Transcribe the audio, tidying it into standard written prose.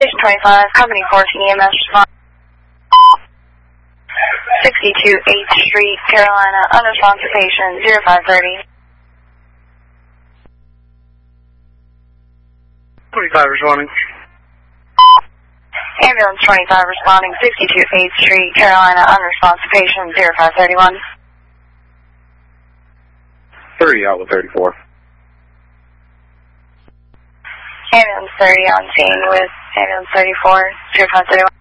Station 25, Company 14 EMS response. 62 8th Street, Carolina, unresponsive patient, 0530. 25 responding. Ambulance 25 responding, 62 8th Street, Carolina, unresponsive patient, 0531. 30 out with 34. Ambulance 30 on scene with ambulance 34, 0531.